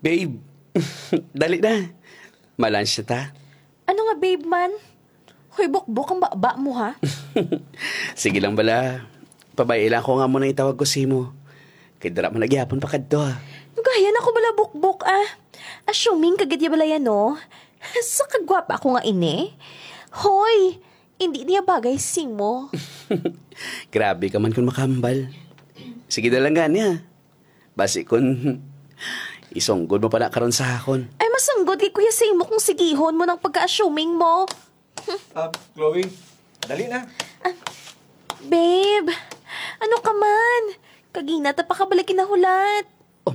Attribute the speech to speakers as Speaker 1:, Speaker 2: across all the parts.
Speaker 1: Babe, dali na. Malunch na ta.
Speaker 2: Ano nga, babe man? Hoy, bukbok ang baba mo, ha?
Speaker 1: Sige lang bala. Pabayailan ko nga muna itawag ko si mo. Kay dara mo nagyapon pa kadto ha.
Speaker 2: Gayan ako bala bukbok, ah. Assuming kagadya bala yan, no? Sa kagwapa ako nga ini. Hoy, hindi niya bagay si mo.
Speaker 1: Grabe ka man kung makambal. Sige na lang gani ha. Basi kun isonggod mo pala karon sa hakon.
Speaker 2: Ay, masanggod kay kuya si mo kung sigihon mo ng pagka-assuming mo.
Speaker 3: Chloe, dali na.
Speaker 2: Babe, ano ka man? Kagina ta pa kabalik kinahulat.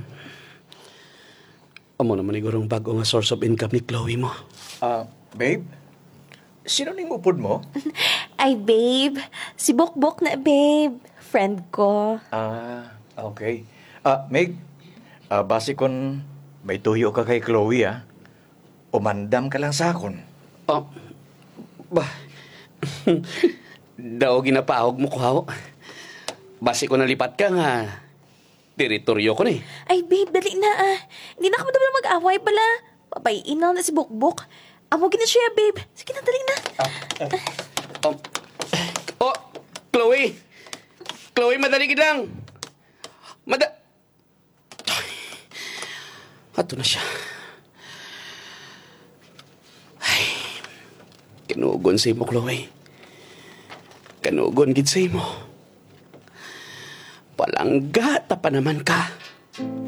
Speaker 1: Amo naman igurong bago nga source of income ni Chloe mo.
Speaker 3: Babe, sino ning upod mo?
Speaker 2: Ay, babe. Si Bokbok na, babe. Friend ko.
Speaker 3: Okay. Meg, base kon may tuyo ka kay Chloe, umandam ka lang sa akon.
Speaker 1: Ba, daw ginapahog mo ko haw. Basi ko nalipat ka nga. Teritoryo ko na eh.
Speaker 2: Ay, babe, dali na, ah. Hindi na ka madami mag-away pala. Papayin na si Bokbok. Amogin na siya, babe. Sige na, dali na.
Speaker 1: Chloe! Chloe, madali ka lang! Ato na siya. Ay, kinugon sa imo, Chloe. Kanugon gid sa imo. Palangga ta pa naman ka.